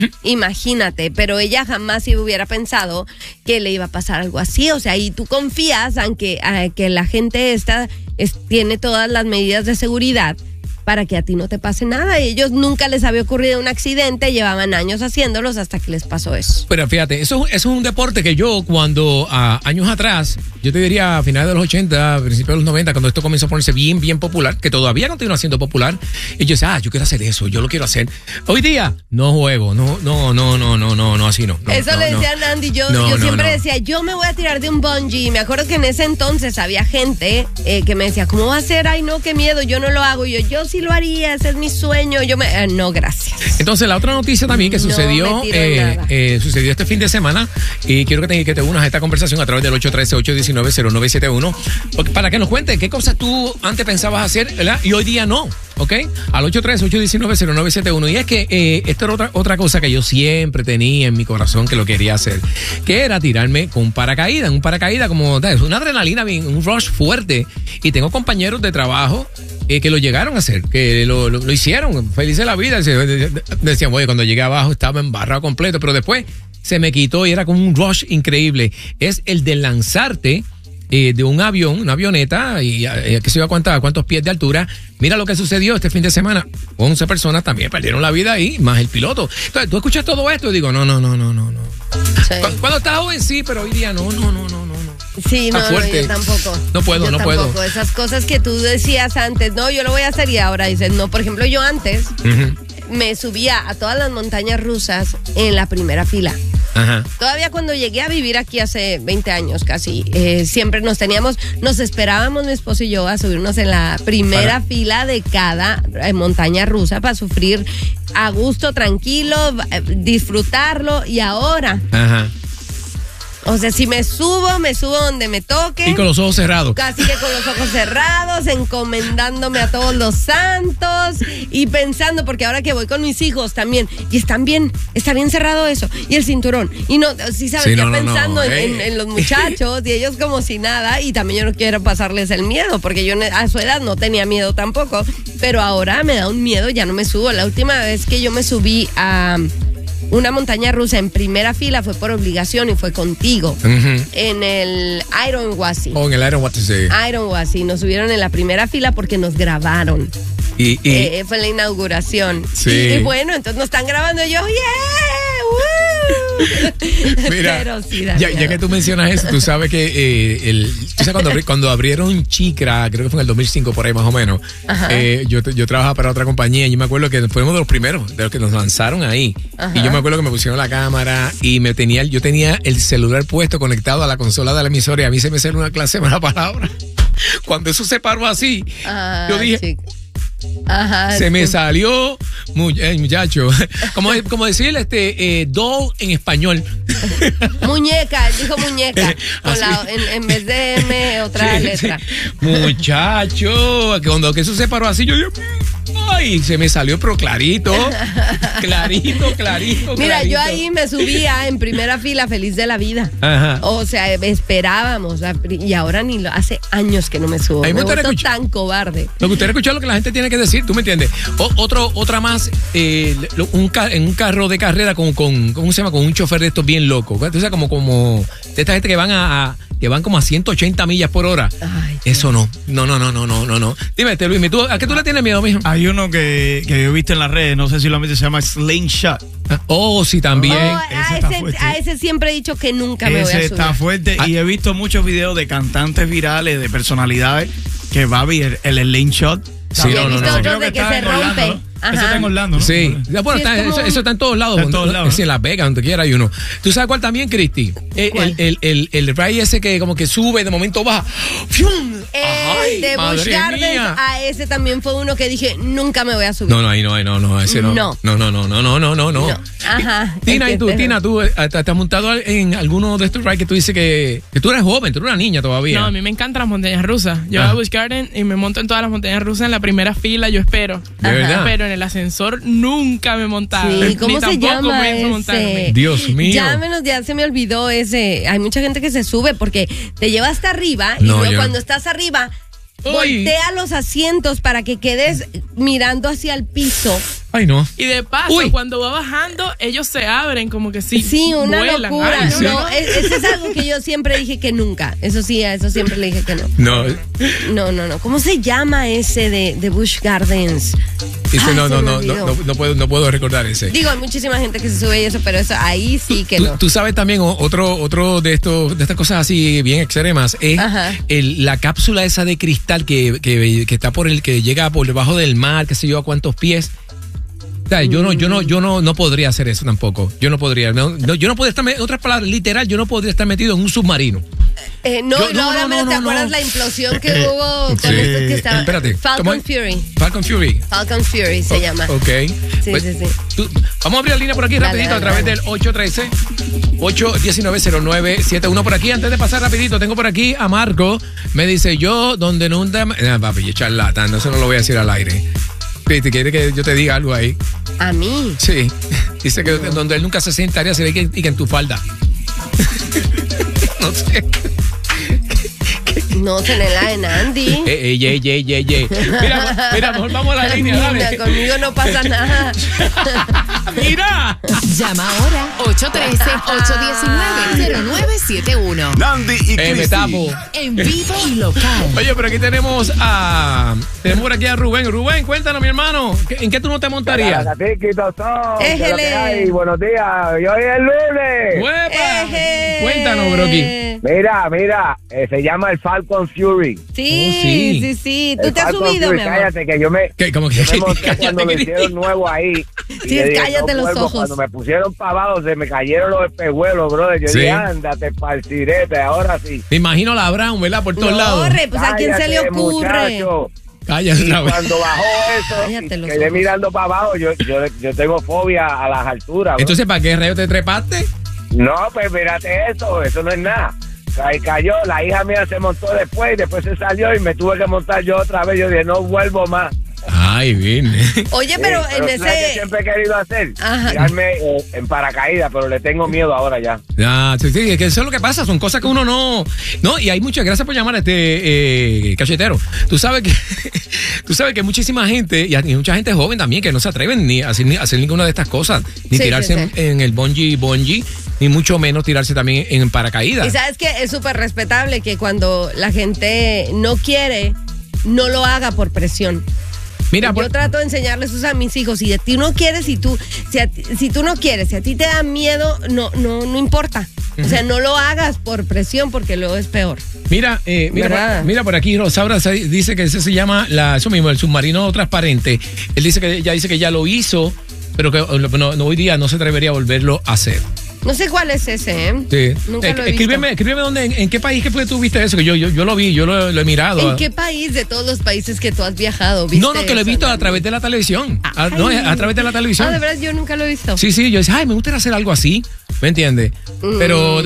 Imagínate, pero ella jamás hubiera pensado que le iba a pasar algo así. O sea, y tú confías aunque que la gente tiene todas las medidas de seguridad para que a ti no te pase nada. Y ellos nunca les había ocurrido un accidente, llevaban años haciéndolos hasta que les pasó eso. Pero fíjate, eso es un deporte que yo cuando años atrás, yo te diría a finales de los 80, principios de los 90, cuando esto comenzó a ponerse bien popular, que todavía continúa siendo popular, y yo decía, yo quiero hacer eso, yo lo quiero hacer. Hoy día, no juego, no, así no. Eso le decía a Nandi, yo siempre decía, yo me voy a tirar de un bungee. Me acuerdo que en ese entonces había gente que me decía, ¿cómo va a ser? Ay, no, qué miedo, yo no lo hago. Y yo sí lo haría, ese es mi sueño. No, gracias. Entonces, la otra noticia también que sucedió este fin de semana, y quiero que te unas a esta conversación a través del 813-819-0971, para que nos cuentes qué cosas tú antes pensabas hacer, ¿verdad? Y hoy día no, ¿ok? Al 813-819-0971. Y es que esta era otra cosa que yo siempre tenía en mi corazón que lo quería hacer, que era tirarme con un paracaídas como una adrenalina, un rush fuerte. Y tengo compañeros de trabajo que lo llegaron a hacer, que lo hicieron, felices de la vida. Decían, oye, cuando llegué abajo estaba embarrado completo, pero después se me quitó y era como un rush increíble. Es el de lanzarte de un avión, una avioneta, y que se iba a cuántos pies de altura. Mira lo que sucedió este fin de semana. 11 personas también perdieron la vida ahí, más el piloto. Entonces, tú escuchas todo esto y digo, no. Sí. Cuando estás joven sí, pero hoy día no. Sí, no, yo tampoco. No puedo. Esas cosas que tú decías antes, no, yo lo voy a hacer y ahora dices, no. Por ejemplo, yo antes me subía a todas las montañas rusas en la primera fila. Ajá. Todavía cuando llegué a vivir aquí hace 20 años casi, siempre nos esperábamos mi esposo y yo a subirnos en la primera fila de cada montaña rusa para sufrir a gusto, tranquilo, disfrutarlo. Y ahora... Ajá. O sea, si me subo donde me toque. Y con los ojos cerrados. Casi que con los ojos cerrados, encomendándome a todos los santos y pensando, porque ahora que voy con mis hijos también, y está bien cerrado eso, y el cinturón, y no, sí sabes, pensando en los muchachos, y ellos como si nada, y también yo no quiero pasarles el miedo, porque yo a su edad no tenía miedo tampoco, pero ahora me da un miedo, ya no me subo. La última vez que yo me subí a una montaña rusa en primera fila fue por obligación y fue contigo. En el Iron Wasi. En el Iron Wasi, sí. Iron Wasi. Nos subieron en la primera fila porque nos grabaron. Y fue la inauguración. Sí. Y bueno, entonces nos están grabando y yo, Mira, pero sí, ya que tú mencionas eso, tú sabes que cuando abrieron Chicra, creo que fue en el 2005 por ahí más o menos, yo trabajaba para otra compañía y yo me acuerdo que fuimos de los primeros, de los que nos lanzaron ahí. Ajá. Y yo me acuerdo que me pusieron la cámara y yo tenía el celular puesto conectado a la consola de la emisora y a mí se me salió una clase de mala palabra. Cuando eso se paró así, yo dije... Ajá, se me salió, muchacho, como decir doll en español. Muñeca, dijo muñeca, en vez de M otra letra. Muchacho, que cuando eso se paró así, yo dije, ay, se me salió, pero clarito. Mira, yo ahí me subía en primera fila feliz de la vida. Ajá. O sea, esperábamos, y ahora hace años que no me subo. Me he vuelto tan cobarde. Me gustaría escuchar lo que la gente tiene que decir, ¿tú me entiendes? Otra más, en un carro de carrera ¿cómo se llama? Con un chofer de estos bien loco. O sea, como de esta gente que van como a 180 millas por hora. Ay, eso no. Dime, Luis, ¿a qué tú le tienes miedo, mijo? Hay uno que yo he visto en las redes, no sé si lo han visto, se llama Slingshot. Oh, sí, también. A ese siempre he dicho que nunca me voy a subir. Ese está fuerte y he visto muchos videos de cantantes virales, de personalidades que va a ver el Slingshot. Sí, no. De que se rompe. Eso está en Orlando, ¿no? Sí. Bueno, eso está en todos lados. Está en todos lados. En Las Vegas, donde quiera hay uno. ¿Tú sabes cuál también, Cristi? El ride ese que como que sube, de momento baja. El de Busch Gardens, a ese también fue uno que dije, nunca me voy a subir. No, ese no. No. Ajá. Tina, ¿tú te has montado en alguno de estos rides que tú dices que tú eres joven, tú eres una niña todavía? No, a mí me encantan las montañas rusas. Yo voy a Busch Gardens y me monto en todas las montañas rusas en la primera fila, yo espero. ¿De verdad? Pero en el ascensor nunca me he montado. Sí, ¿cómo se llama ese? Dios mío. Ya se me olvidó ese. Hay mucha gente que se sube porque te lleva hasta arriba y luego cuando estás arriba voltea los asientos para que quedes mirando hacia el piso Ay, no. Y de paso, cuando va bajando, ellos se abren como que sí. Sí, una vuelan. locura. Ay, sí. No, eso es algo que yo siempre dije que nunca. Eso sí, a eso siempre le dije que no. No. No. ¿Cómo se llama ese de Busch Gardens? Dice, no puedo recordar ese. Digo, hay muchísima gente que se sube y eso, pero eso ahí sí que no. Tú sabes también otro de estas cosas así bien extremas es la cápsula esa de cristal que está que llega por debajo del mar, qué sé yo a cuántos pies. O sea, yo no podría hacer eso tampoco. Yo no podría. Yo no podría estar, en otras palabras, literal, yo no podría estar metido en un submarino. ¿Te acuerdas la implosión que hubo con estos que estaban? Espérate. Falcon Fury. Falcon Fury se llama. Ok. Sí. Vamos a abrir la línea por aquí rapidito a través del 813-819-0971 por aquí. Antes de pasar rapidito, tengo por aquí a Marco. Me dice, yo donde nunca... papi, charlatán, eso no lo voy a decir al aire. ¿Te quiere que yo te diga algo ahí? ¿A mí? Sí. Dice que donde él nunca se sentaría sería que en tu falda. No sé. No, se le la en Andy. Mira, mejor vamos a la línea, dale. Conmigo no pasa nada. Mira. Llama ahora 813-819-0971. Nandy y Cristi. Me tapo. En vivo y local. Oye, pero aquí tenemos por aquí a Rubén. Rubén, cuéntanos, mi hermano, ¿en qué tú no te montarías? Buenos días, y hoy es lunes. Cuéntanos, Brocky. Mira, se llama el Falcon Fury. Sí. ¿Tú te has subido, mi amor? Cállate, que yo me... ¿Cómo que cuando me hicieron nuevo ahí. Sí, cállate los ojos. Cuando me pusieron para abajo, se me cayeron los espejuelos, brother. Yo dije, ándate pa'l sirete, ahora sí. Me imino la Brown, ¿verdad? Por todos lados. Pues ¿a quién se le ocurre? Muchacho. Cállate otra vez. Cuando bajó eso, quedé mirando para abajo. Yo tengo fobia a las alturas. Entonces, ¿para qué rayos te trepaste? No, pues mírate eso no es nada. Cayó, la hija mía se montó después se salió y me tuve que montar yo otra vez. Yo dije, no vuelvo más. Ay, bien. Oye, pero en ese... que siempre he querido hacer, tirarme en paracaídas, pero le tengo miedo ahora ya. Sí, es que eso es lo que pasa, son cosas que uno no, y hay muchas, gracias por llamar a cachetero. Tú sabes que muchísima gente, y mucha gente joven también, que no se atreven ni a hacer ninguna de estas cosas, ni tirarse en el bungee, ni mucho menos tirarse también en paracaídas. Y sabes que es súper respetable que cuando la gente no quiere, no lo haga por presión. Mira, yo trato de enseñarles eso a mis hijos. Si ti no quieres, si tú no quieres, si a ti te da miedo, no importa. O sea, no lo hagas por presión porque luego es peor. Mira por aquí, Rosaura dice que ese se llama eso mismo, el submarino transparente. Él dice que ya lo hizo, pero que hoy día no se atrevería a volverlo a hacer. No sé cuál es ese, ¿eh? Sí. Nunca lo he escríbeme dónde, en qué país que fue que tú viste eso, que yo lo vi, yo lo he mirado. ¿En qué país de todos los países que tú has viajado viste? No, que lo he visto a través de la televisión. A través de la televisión. De verdad, yo nunca lo he visto. Sí, yo decía, me gustaría hacer algo así, ¿me entiendes? Pero